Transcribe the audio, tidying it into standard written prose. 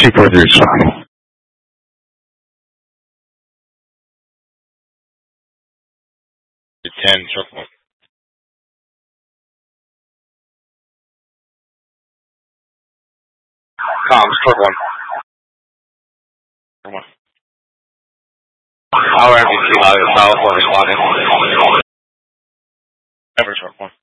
243 is fine. Ten, circle. Comms, circle one. Come on. Our MVC loud is south, responding. Ever, circle one.